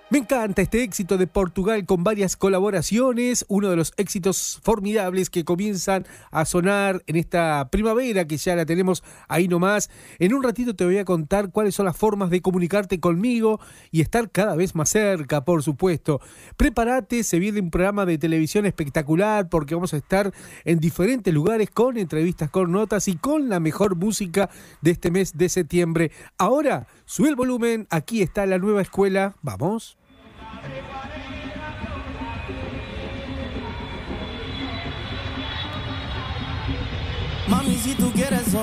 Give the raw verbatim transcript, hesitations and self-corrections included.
Me encanta este éxito de Portugal con varias colaboraciones, uno de los éxitos formidables que comienzan a sonar en esta primavera que ya la tenemos ahí nomás. En un ratito te voy a contar cuáles son las formas de comunicarte conmigo y estar cada vez más cerca, por supuesto. Prepárate, se viene un programa de televisión espectacular porque vamos a estar en diferentes lugares con entrevistas, con notas y con la mejor música de este mes de septiembre. Ahora, sube el volumen, aquí está la nueva escuela, vamos. Mami, si tú quieres